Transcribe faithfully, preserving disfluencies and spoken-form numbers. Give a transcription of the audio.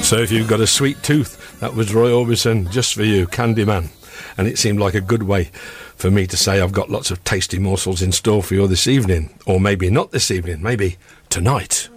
So if you've got a sweet tooth, that was Roy Orbison, just for you, Candyman. And it seemed like a good way for me to say I've got lots of tasty morsels in store for you this evening. Or maybe not this evening, maybe tonight.